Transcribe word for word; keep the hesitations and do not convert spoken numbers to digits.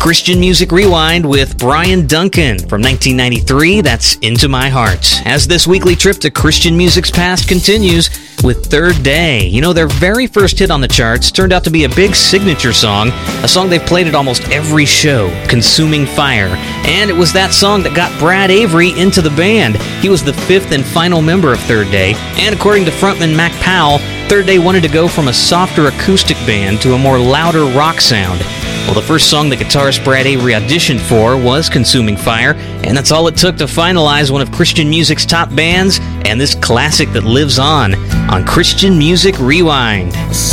Christian Music Rewind with Brian Duncan from nineteen ninety-three. That's Into My Heart. As this weekly trip to Christian music's past continues with Third Day. You know, their very first hit on the charts turned out to be a big signature song, a song they've played at almost every show, Consuming Fire. And it was that song that got Brad Avery into the band. He was the fifth and final member of Third Day, and according to frontman Mac Powell, Third Day wanted to go from a softer acoustic band to a more louder rock sound. Well, the first song the guitarist Brad Avery auditioned for was Consuming Fire, and that's all it took to finalize one of Christian music's top bands and this classic that lives on on Christian Music Rewind.